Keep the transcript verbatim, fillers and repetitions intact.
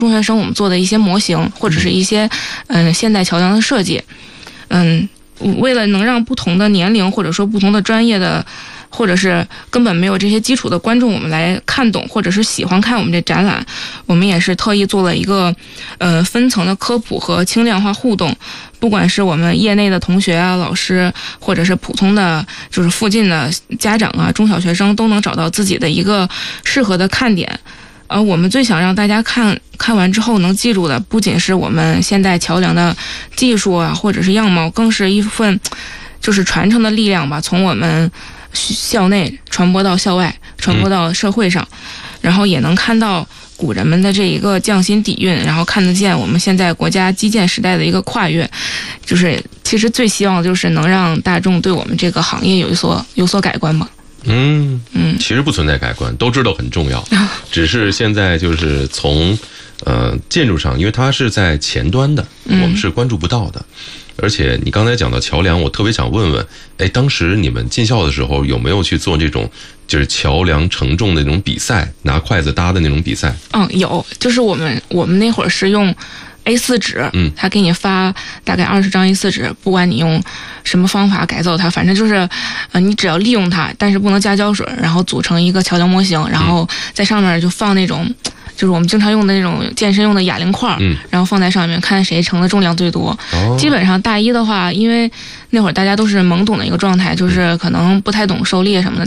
中学生我们做的一些模型，或者是一些嗯现代桥梁的设计，嗯，为了能让不同的年龄或者说不同的专业的，或者是根本没有这些基础的观众我们来看懂，或者是喜欢看我们这展览，我们也是特意做了一个呃分层的科普和轻量化互动。不管是我们业内的同学啊、老师，或者是普通的就是附近的家长啊、中小学生，都能找到自己的一个适合的看点。呃，我们最想让大家看看完之后能记住的，不仅是我们现代桥梁的技术啊，或者是样貌，更是一份就是传承的力量吧，从我们校内传播到校外，传播到社会上，然后也能看到古人们的这一个匠心底蕴，然后看得见我们现在国家基建时代的一个跨越。就是其实最希望就是能让大众对我们这个行业有一所有所改观吧。 嗯嗯，其实不存在改观，都知道很重要，只是现在就是从呃建筑上，因为它是在前端的，我们是关注不到的。嗯，而且你刚才讲到桥梁，我特别想问问，哎，当时你们进校的时候有没有去做这种就是桥梁承重的那种比赛，拿筷子搭的那种比赛？嗯，有，就是我们我们那会儿是用 A 四 纸，嗯，他给你发大概二十张 A 四 纸，不管你用什么方法改造它，反正就是呃你只要利用它，但是不能加胶水，然后组成一个桥梁模型，然后在上面就放那种就是我们经常用的那种健身用的哑铃块，嗯，然后放在上面看谁承的重量最多。哦，基本上大一的话，因为那会儿大家都是懵懂的一个状态，就是可能不太懂受力什么的，